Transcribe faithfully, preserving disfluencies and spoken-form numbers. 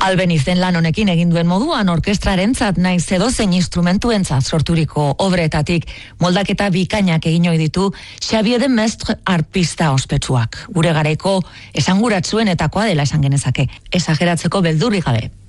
Albenizen lan honekin egin duen moduan orkestrarentzat naiz edozein instrumentuentzat sorturiko obretatik moldaketa bikainak egin ohi ditu Xavier de Mestre arpista ospetsuak. Gure garaiko esanguratsuen etakoa dela esan genezake, esageratzeko beldurrik gabe.